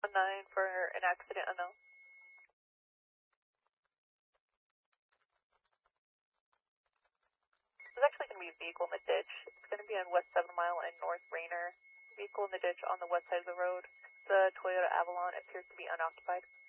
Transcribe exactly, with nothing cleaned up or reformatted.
seven nine for an accident unknown. There's actually going to be a vehicle in the ditch. It's going to be on West seven Mile and North Rainer. Vehicle in the ditch on the west side of the road. The Toyota Avalon appears to be unoccupied.